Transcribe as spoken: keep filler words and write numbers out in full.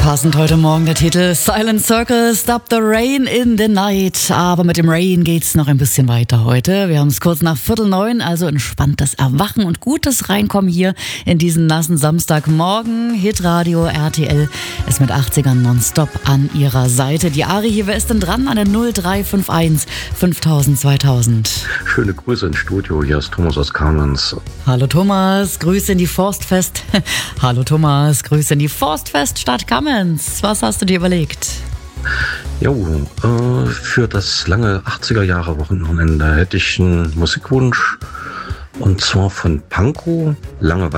Passend heute Morgen der Titel Silent Circle, Stop the Rain in the Night. Aber mit dem Rain geht's noch ein bisschen weiter heute. Wir haben es kurz nach Viertel neun, also entspanntes Erwachen und gutes Reinkommen hier in diesen nassen Samstagmorgen. Hitradio R T L ist mit achtzigern nonstop an ihrer Seite. Die Ari hier, wer ist denn dran an der null drei fünf eins fünftausend zweitausend? Schöne Grüße ins Studio, hier ist Thomas aus Kamenz. Hallo Thomas, Grüße in die Forstfest. Hallo Thomas, Grüße in die Forstfest Stadt Kamenz. Was hast du dir überlegt? Jo, äh, für das lange achtziger Jahre Wochenende hätte ich einen Musikwunsch. Und zwar von Pankow, Langeweile.